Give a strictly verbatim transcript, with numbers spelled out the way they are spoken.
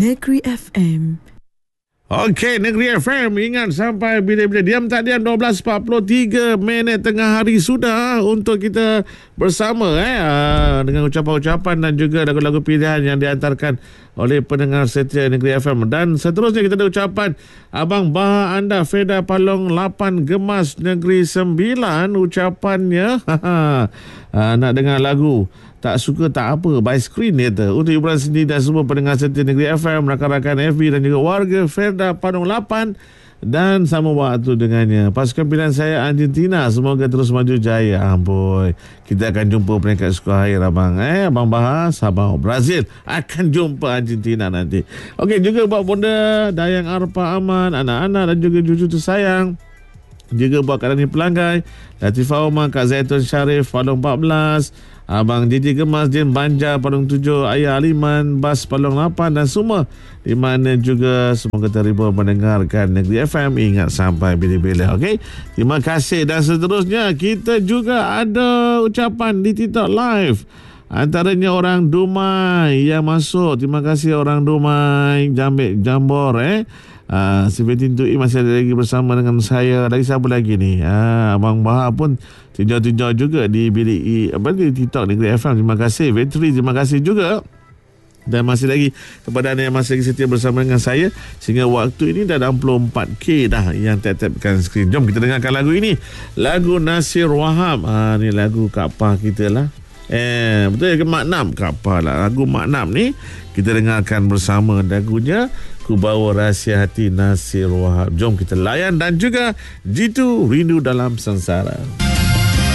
Negeri F M. Okey, Negeri F M, ingat sampai bila-bila. Diam tak diam, dua belas empat puluh tiga minit tengah hari sudah untuk kita bersama eh aa, dengan ucapan-ucapan dan juga lagu-lagu pilihan yang diantarkan oleh pendengar setia Negeri F M. Dan seterusnya kita ada ucapan Abang Bah anda Feda Palong lapan Gemas Negeri Sembilan. Ucapannya aa, nak dengar lagu Tak Suka Tak Apa by Screen dia. Untuk hiburan sendiri dan semua pendengar setia Negeri F M, rakan-rakan F B dan juga warga Ferda Padang lapan dan sama waktu dengannya. Pasukan pilihan saya Argentina, semoga terus maju jaya. Amboi, kita akan jumpa peringkat skor akhir abang. Eh, abang bahas abang Brazil akan jumpa Argentina nanti. Okey, juga buat bonda Dayang Arpa Aman, anak-anak dan juga cucu tersayang. Juga buat Kak Dani Pelanggai, Latifah Omar, Kak Zaitun Syarif, Palong empat belas, Abang J J Gemas, Jen Banja, Palong tujuh, Ayah Aliman, Bas Palong lapan dan semua di mana juga semoga terhibur mendengarkan Negeri F M. Ingat sampai bila-bila. Okey, terima kasih. Dan seterusnya kita juga ada ucapan di TikTok Live. Antaranya orang Dumai yang masuk. Terima kasih orang Dumai, Jambek Jambor eh. Uh, Seventeen to E masih ada lagi bersama dengan saya. Lagi siapa lagi ni? Uh, Abang Bahar pun tinjau-tinjau juga di bilik E, apa di TikTok Negeri F M. Terima kasih. Vetri, terima kasih juga. Dan masih lagi kepada anda yang masih lagi setia bersama dengan saya sehingga waktu ini dah enam puluh empat K dah yang tap-tapkan skrin. Jom kita dengarkan lagu ini. Lagu Nasir Wahab. Ah, ni lagu Kak Pah kita lah. Eh, betul ke Mak Nam? Kak Pah lah. Lagu Mak Nam ni kita dengarkan bersama lagunya Ku Bawa Rahsia Hati Nasir Wahab. Jom kita layan dan juga jitu Rindu Dalam Sengsara.